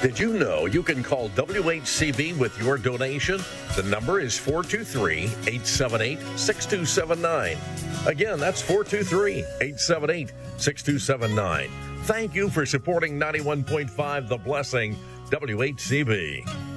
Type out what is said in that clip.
Did you know you can call WHCB with your donation? The number is 423-878-6279. Again, that's 423-878-6279. Thank you for supporting 91.5 The Blessing, WHCB.